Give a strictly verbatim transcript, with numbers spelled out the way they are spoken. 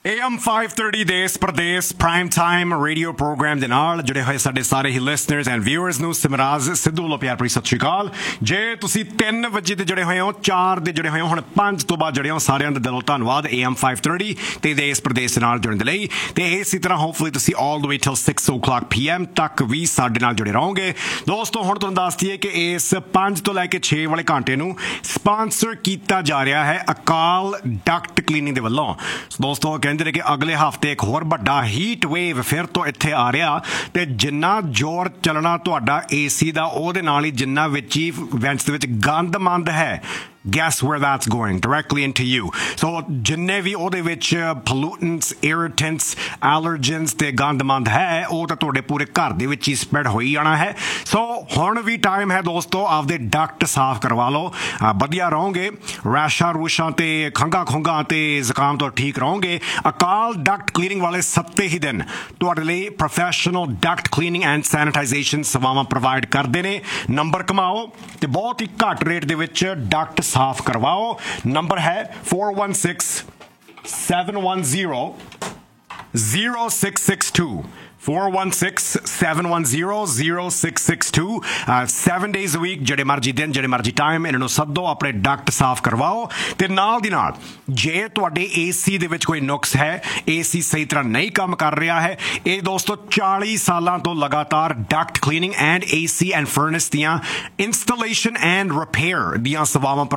A M five thirty ਦੇਸ ਪ੍ਰਦੇਸ prime time radio programme ਦੇ ਨਾਲ ਜੁੜੇ ਹੋਏ ਸਾਡੇ ਸਾਰੇ ਹੀ ਲਿਸਨਰਸ ਐਂਡ ਵਿਊਅਰਸ ਨੂੰ ਸਿਮਰਾਜ ਸਿੱਧੂ ਵੱਲੋਂ ਪਿਆਰ ਭਰੀ ਸਤਿ ਸ਼੍ਰੀ ਅਕਾਲ। ਜੇ ਤੁਸੀਂ ਤਿੰਨ ਵਜੇ ਦੇ ਜੁੜੇ ਹੋਏ ਹੋ, ਚਾਰ ਦੇ ਜੁੜੇ ਹੋਏ ਹੋ, ਹੁਣ ਪੰਜ ਤੋਂ ਬਾਅਦ ਜੁੜੇ ਹੋ, ਸਾਰਿਆਂ ਦਾ ਦਿਲੋਂ ਧੰਨਵਾਦ। A M five thirty ਤੇ ਦੇਸ ਪ੍ਰਦੇਸ ਨਾਲ ਜੁੜਨ ਦੇ ਲਈ। ਤੇ ਇਸੇ ਤਰ੍ਹਾਂ ਹੋਪਫੁਲੀ ਤੁਸੀਂ ਆਲ ਦ ਵੇ till six o'clock p m ਤੱਕ ਵੀ ਸਾਡੇ ਨਾਲ ਜੁੜੇ ਰਹੋਗੇ। ਦੋਸਤੋ ਹੁਣ ਤੁਹਾਨੂੰ ਦੱਸ ਦਈਏ ਕਿ ਇਸ ਪੰਜ ਤੋਂ ਲੈ ਕੇ ਛੇ ਵਾਲੇ ਘੰਟੇ ਨੂੰ ਸਪਾਂਸਰ ਕੀਤਾ ਜਾ ਰਿਹਾ ਹੈ ਅਕਾਲ ਡਕਟ ਕਲੀਨਿੰਗ ਦੇ ਵੱਲੋਂ। ਦੋਸਤੋ ਕਹਿੰਦੇ ਨੇ ਕਿ ਅਗਲੇ ਹਫ਼ਤੇ ਇੱਕ ਹੋਰ ਵੱਡਾ ਹੀਟ ਵੇਵ ਫਿਰ ਤੋਂ ਇੱਥੇ ਆ ਰਿਹਾ ਤੇ ਜਿੰਨਾ ਜ਼ੋਰ ਚੱਲਣਾ ਤੁਹਾਡਾ ਏ ਸੀ ਦਾ, ਉਹਦੇ ਨਾਲ ਹੀ ਜਿੰਨਾ ਵਿੱਚ ਹੀ ਵੈਂਟਸ ਦੇ ਵਿੱਚ ਗੰਦ ਮੰਦ ਹੈ, guess where that's going? Directly into you. So ਜਿੰਨੇ ਵੀ ਉਹਦੇ ਵਿੱਚ pollutants, irritants, allergens ਤੇ ਗੰਦਮੰਦ ਹੈ, ਉਹ ਤਾਂ ਤੁਹਾਡੇ ਪੂਰੇ ਘਰ ਦੇ ਵਿੱਚ ਹੀ ਸਪਰੈਡ ਹੋਈ ਜਾਣਾ ਹੈ। ਸੋ ਹੁਣ ਵੀ ਟਾਈਮ ਹੈ ਦੋਸਤੋ, ਆਪਦੇ ਡਕਟ ਸਾਫ਼ ਕਰਵਾ ਲਓ, ਵਧੀਆ ਰਹੋਗੇ, ਰੈਸ਼ਾਂ ਰੂਸ਼ਾਂ ਤੇ ਖੰਘਾਂ ਖੁੰਘਾਂ ਤੇ ਜ਼ੁਕਾਮ ਤੋਂ ਠੀਕ ਰਹੋਗੇ। ਅਕਾਲ ਡਕਟ ਕਲੀਨਿੰਗ ਵਾਲੇ ਸੱਤੇ ਹੀ ਦਿਨ ਤੁਹਾਡੇ ਲਈ professional Duckett cleaning and sanitization ਸੇਵਾਵਾਂ ਪ੍ਰੋਵਾਈਡ ਕਰਦੇ ਨੇ। ਨੰਬਰ ਕਮਾਓ ਤੇ ਬਹੁਤ ਹੀ ਘੱਟ ਰੇਟ ਦੇ ਵਿੱਚ ਡਕਟ ਸਾਫ਼ ਕਰਵਾਓ। ਨੰਬਰ ਹੈ four one six seven one zero zero six six two four one six seven one zero zero six six two seven days a week, ਜਿਹੜੇ ਮਰਜ਼ੀ ਦਿਨ, ਜਿਹੜੇ ਮਰਜ਼ੀ ਟਾਈਮ, ਇਹਨਾਂ ਨੂੰ ਸੱਦੋ, ਆਪਣੇ ਡਕਟ ਸਾਫ਼ ਕਰਵਾਓ। ਤੇ ਨਾਲ ਦੀ ਨਾਲ ਜੇ ਤੁਹਾਡੇ ਏ ਸੀ ਦੇ ਵਿੱਚ ਕੋਈ ਨੁਕਸ ਹੈ, ਏ ਸੀ ਸਹੀ ਤਰ੍ਹਾਂ ਨਹੀਂ ਕੰਮ ਕਰ ਰਿਹਾ ਹੈ, ਇਹ ਦੋਸਤੋ ਚਾਲੀ ਸਾਲਾਂ ਤੋਂ ਲਗਾਤਾਰ Duckett cleaning and A C and furnace ਦੀਆਂ ਇੰਸਟਾਲੇਸ਼ਨ ਐਂਡ ਰਿਪੇਅਰ ਦੀਆਂ ਸੇਵਾਵਾਂ